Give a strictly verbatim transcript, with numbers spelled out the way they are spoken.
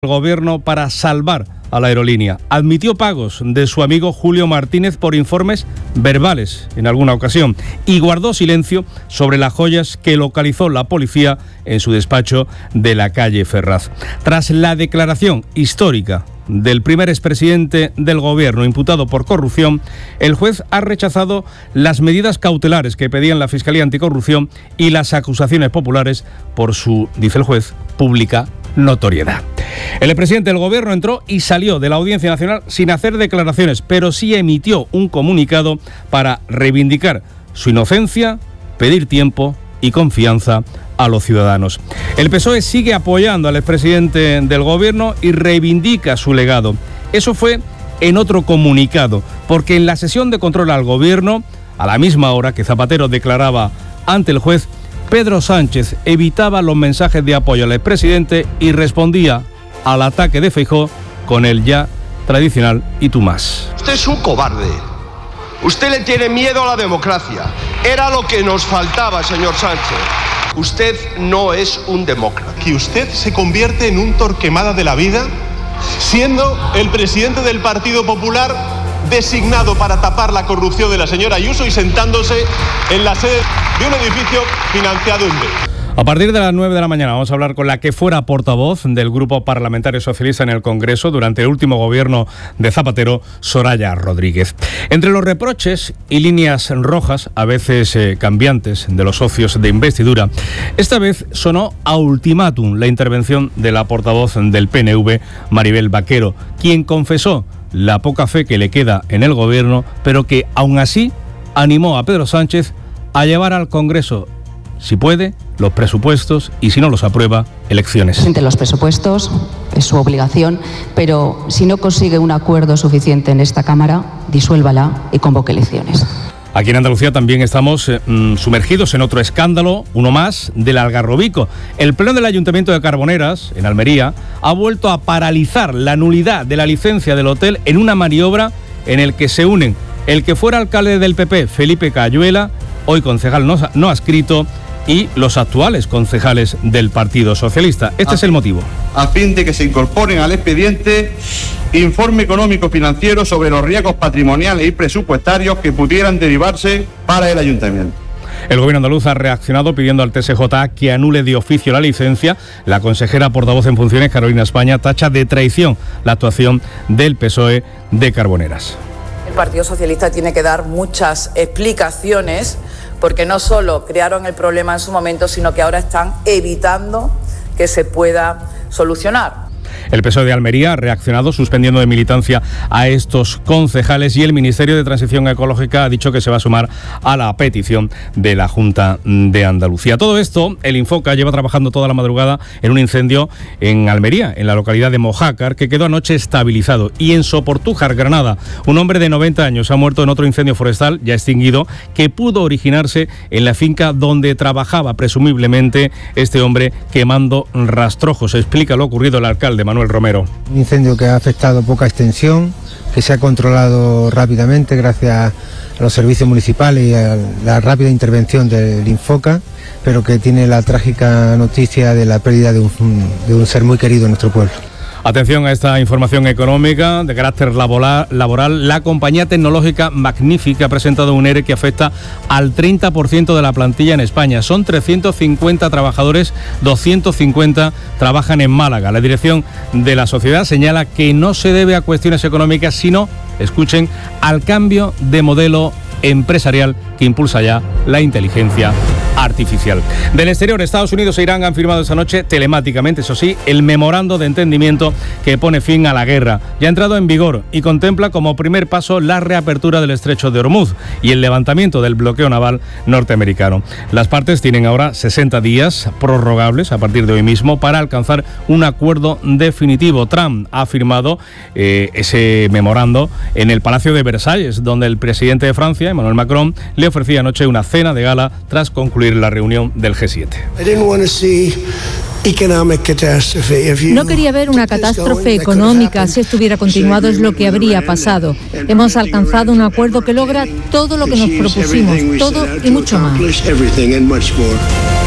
el gobierno para salvar a la aerolínea. Admitió pagos de su amigo Julio Martínez por informes verbales en alguna ocasión y guardó silencio sobre las joyas que localizó la policía en su despacho de la calle Ferraz. Tras la declaración histórica del primer expresidente del gobierno imputado por corrupción, el juez ha rechazado las medidas cautelares que pedían la Fiscalía Anticorrupción y las acusaciones populares por su, dice el juez, pública notoriedad. El presidente del gobierno entró y salió de la Audiencia Nacional sin hacer declaraciones, pero sí emitió un comunicado para reivindicar su inocencia, pedir tiempo y confianza a los ciudadanos. El P S O E sigue apoyando al expresidente del gobierno y reivindica su legado. Eso fue en otro comunicado, porque en la sesión de control al gobierno, a la misma hora que Zapatero declaraba ante el juez, Pedro Sánchez evitaba los mensajes de apoyo al expresidente y respondía al ataque de Feijóo con el ya tradicional "y tú más". Usted es un cobarde. Usted le tiene miedo a la democracia. Era lo que nos faltaba, señor Sánchez. Usted no es un demócrata. Que usted se convierte en un Torquemada de la vida, siendo el presidente del Partido Popular designado para tapar la corrupción de la señora Ayuso y sentándose en la sede de un edificio financiado en B. A partir de las nueve de la mañana vamos a hablar con la que fuera portavoz del Grupo Parlamentario Socialista en el Congreso durante el último gobierno de Zapatero, Soraya Rodríguez. Entre los reproches y líneas rojas, a veces eh, cambiantes, de los socios de investidura, esta vez sonó a ultimátum la intervención de la portavoz del P N V, Maribel Vaquero, quien confesó la poca fe que le queda en el gobierno, pero que aún así animó a Pedro Sánchez a llevar al Congreso, si puede, los presupuestos y, si no los aprueba, elecciones. Presente los presupuestos, es su obligación, pero si no consigue un acuerdo suficiente en esta Cámara, disuélvala y convoque elecciones. Aquí en Andalucía también estamos eh, sumergidos en otro escándalo, uno más, del Algarrobico. El Pleno del Ayuntamiento de Carboneras, en Almería, ha vuelto a paralizar la nulidad de la licencia del hotel en una maniobra en el que se unen el que fuera alcalde del P P, Felipe Cayuela, hoy concejal no, no adscrito, y los actuales concejales del Partido Socialista. Este a, es el motivo. A fin de que se incorporen al expediente informe económico financiero sobre los riesgos patrimoniales y presupuestarios que pudieran derivarse para el ayuntamiento. El gobierno andaluz ha reaccionado pidiendo al T S J que anule de oficio la licencia. La consejera portavoz en funciones, Carolina España, tacha de traición la actuación del P S O E de Carboneras. El Partido Socialista tiene que dar muchas explicaciones, porque no solo crearon el problema en su momento, sino que ahora están evitando que se pueda solucionar. El P S O E de Almería ha reaccionado suspendiendo de militancia a estos concejales y el Ministerio de Transición Ecológica ha dicho que se va a sumar a la petición de la Junta de Andalucía. Todo esto, el Infoca lleva trabajando toda la madrugada en un incendio en Almería, en la localidad de Mojácar, que quedó anoche estabilizado. Y en Soportújar, Granada, un hombre de noventa años ha muerto en otro incendio forestal ya extinguido que pudo originarse en la finca donde trabajaba presumiblemente este hombre quemando rastrojos. Explica lo ocurrido el alcalde Manuel Romero. Un incendio que ha afectado a poca extensión, que se ha controlado rápidamente gracias a los servicios municipales y a la rápida intervención del Infoca, pero que tiene la trágica noticia de la pérdida de un, de un ser muy querido en nuestro pueblo. Atención a esta información económica de carácter laboral. La compañía tecnológica Magnífica ha presentado un ERE que afecta al treinta por ciento de la plantilla en España. Son trescientos cincuenta trabajadores, doscientos cincuenta trabajan en Málaga. La dirección de la sociedad señala que no se debe a cuestiones económicas, sino, escuchen, al cambio de modelo empresarial que impulsa ya la inteligencia artificial. Del exterior, Estados Unidos e Irán han firmado esta noche telemáticamente, eso sí, el memorando de entendimiento que pone fin a la guerra. Ya ha entrado en vigor y contempla como primer paso la reapertura del estrecho de Hormuz y el levantamiento del bloqueo naval norteamericano. Las partes tienen ahora sesenta días prorrogables a partir de hoy mismo para alcanzar un acuerdo definitivo. Trump ha firmado eh, ese memorando en el Palacio de Versalles, donde el presidente de Francia, Emmanuel Macron, le ofrecía anoche una cena de gala tras concluir la reunión del G siete. No quería ver una catástrofe económica. Si esto hubiera continuado, es lo que habría pasado. Hemos alcanzado un acuerdo que logra todo lo que nos propusimos, todo y mucho más.